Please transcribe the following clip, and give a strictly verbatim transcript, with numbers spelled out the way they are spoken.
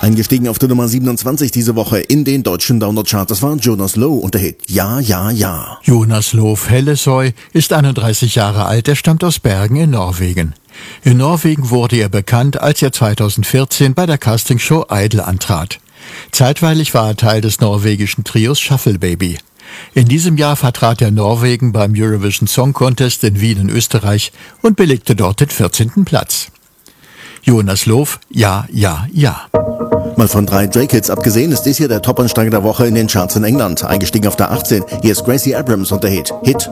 Eingestiegen auf der Nummer siebenundzwanzig diese Woche in den deutschen Download-Charts, das war Jonas Low und der Hit Ja, ja, ja. Jonas Lof Hellesøy ist einunddreißig Jahre alt, er stammt aus Bergen in Norwegen. In Norwegen wurde er bekannt, als er zweitausendvierzehn bei der Castingshow Idol antrat. Zeitweilig war er Teil des norwegischen Trios Shuffle Baby. In diesem Jahr vertrat er Norwegen beim Eurovision Song Contest in Wien in Österreich und belegte dort den vierzehnten Platz. Jonas Lof, Ja, ja, ja. Mal von drei Drake-Hits abgesehen, ist dies hier der Top-Ansteiger der Woche in den Charts in England. Eingestiegen auf der achtzehn, hier ist Gracie Abrams und der Hit Hit